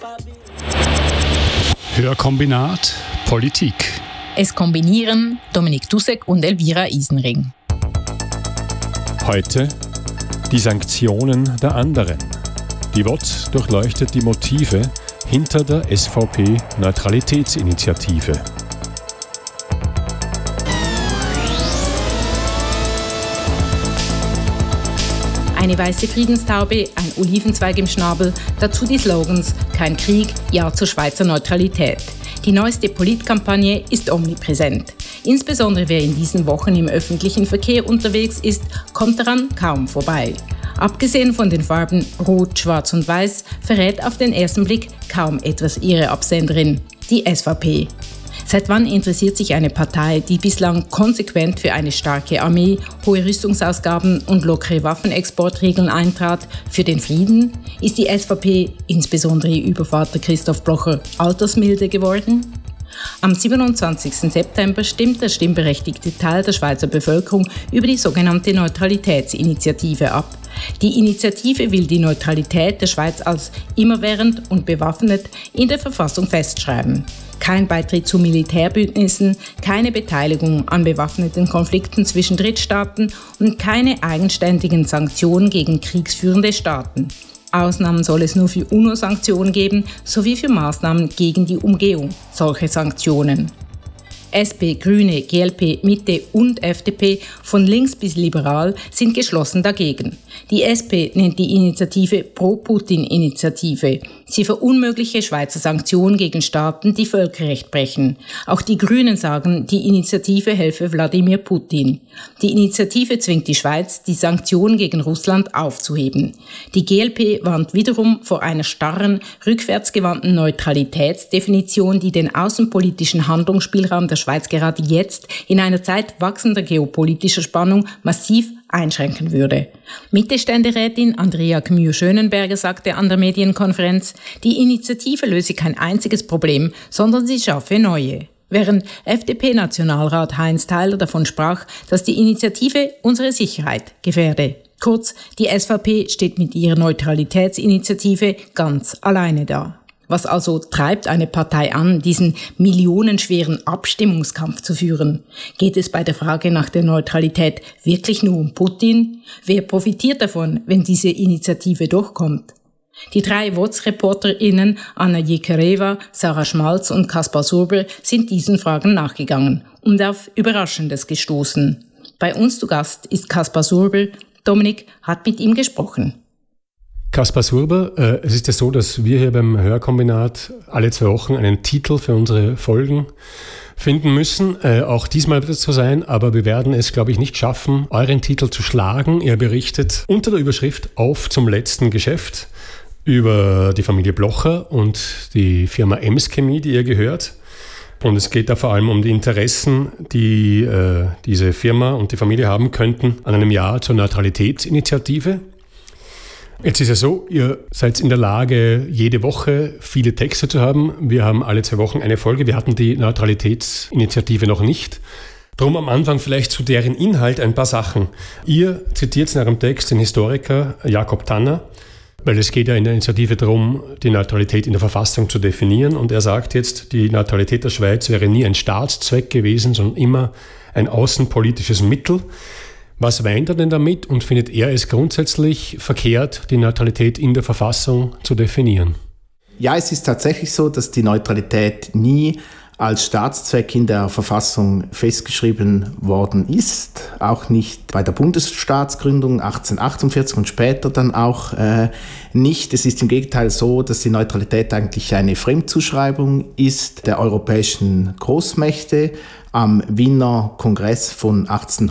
Hörkombinat Politik. Es kombinieren Dominik Dussek und Elvira Isenring. Heute die Sanktionen der anderen. Die WOZ durchleuchtet die Motive hinter der SVP-Neutralitätsinitiative. Eine weiße Friedenstaube, ein Olivenzweig im Schnabel, dazu die Slogans „Kein Krieg, Ja zur Schweizer Neutralität“. Die neueste Politkampagne ist omnipräsent. Insbesondere wer in diesen Wochen im öffentlichen Verkehr unterwegs ist, kommt daran kaum vorbei. Abgesehen von den Farben Rot, Schwarz und Weiß verrät auf den ersten Blick kaum etwas ihre Absenderin, die SVP. Seit wann interessiert sich eine Partei, die bislang konsequent für eine starke Armee, hohe Rüstungsausgaben und lockere Waffenexportregeln eintrat, für den Frieden? Ist die SVP, insbesondere über Vater Christoph Blocher, altersmilde geworden? Am 27. September stimmt der stimmberechtigte Teil der Schweizer Bevölkerung über die sogenannte Neutralitätsinitiative ab. Die Initiative will die Neutralität der Schweiz als immerwährend und bewaffnet in der Verfassung festschreiben. Kein Beitritt zu Militärbündnissen, keine Beteiligung an bewaffneten Konflikten zwischen Drittstaaten und keine eigenständigen Sanktionen gegen kriegsführende Staaten. Ausnahmen soll es nur für UNO-Sanktionen geben, sowie für Maßnahmen gegen die Umgehung solcher Sanktionen. SP, Grüne, GLP, Mitte und FDP, von links bis liberal, sind geschlossen dagegen. Die SP nennt die Initiative Pro-Putin-Initiative. Sie verunmögliche Schweizer Sanktionen gegen Staaten, die Völkerrecht brechen. Auch die Grünen sagen, die Initiative helfe Wladimir Putin. Die Initiative zwingt die Schweiz, die Sanktionen gegen Russland aufzuheben. Die GLP warnt wiederum vor einer starren, rückwärtsgewandten Neutralitätsdefinition, die den außenpolitischen Handlungsspielraum der Schweiz gerade jetzt in einer Zeit wachsender geopolitischer Spannung massiv einschränken würde. Mitte-Ständerätin Andrea Gmür-Schönenberger sagte an der Medienkonferenz, die Initiative löse kein einziges Problem, sondern sie schaffe neue. Während FDP-Nationalrat Heinz Theiler davon sprach, dass die Initiative unsere Sicherheit gefährde. Kurz, die SVP steht mit ihrer Neutralitätsinitiative ganz alleine da. Was also treibt eine Partei an, diesen millionenschweren Abstimmungskampf zu führen? Geht es bei der Frage nach der Neutralität wirklich nur um Putin? Wer profitiert davon, wenn diese Initiative durchkommt? Die 3 WOZ-ReporterInnen Anna Jekereva, Sarah Schmalz und Kaspar Surber sind diesen Fragen nachgegangen und auf Überraschendes gestoßen. Bei uns zu Gast ist Kaspar Surber. Dominik hat mit ihm gesprochen. Kaspar Surber, es ist ja so, dass wir hier beim Hörkombinat alle 2 Wochen einen Titel für unsere Folgen finden müssen. Auch diesmal wird es so sein, aber wir werden es, glaube ich, nicht schaffen, euren Titel zu schlagen. Ihr berichtet unter der Überschrift „Auf zum letzten Geschäft“ über die Familie Blocher und die Firma Ems Chemie, die ihr gehört. Und es geht da vor allem um die Interessen, die diese Firma und die Familie haben könnten an einem Ja zur Neutralitätsinitiative. Jetzt ist ja so, ihr seid in der Lage, jede Woche viele Texte zu haben. Wir haben alle 2 Wochen eine Folge. Wir hatten die Neutralitätsinitiative noch nicht. Drum am Anfang vielleicht zu deren Inhalt ein paar Sachen. Ihr zitiert in eurem Text den Historiker Jakob Tanner, weil es geht ja in der Initiative darum, die Neutralität in der Verfassung zu definieren. Und er sagt jetzt, die Neutralität der Schweiz wäre nie ein Staatszweck gewesen, sondern immer ein außenpolitisches Mittel. Was meint er denn damit und findet er es grundsätzlich verkehrt, die Neutralität in der Verfassung zu definieren? Ja, es ist tatsächlich so, dass die Neutralität nie als Staatszweck in der Verfassung festgeschrieben worden ist, auch nicht bei der Bundesstaatsgründung 1848 und später dann auch nicht. Es ist im Gegenteil so, dass die Neutralität eigentlich eine Fremdzuschreibung ist der europäischen Großmächte am Wiener Kongress von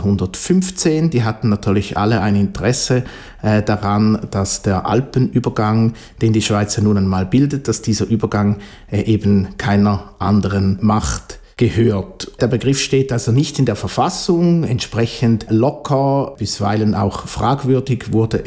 1815. Die hatten natürlich alle ein Interesse daran, dass der Alpenübergang, den die Schweiz ja nun einmal bildet, dass dieser Übergang eben keiner anderen Macht gehört. Der Begriff steht also nicht in der Verfassung, entsprechend locker, bisweilen auch fragwürdig wurde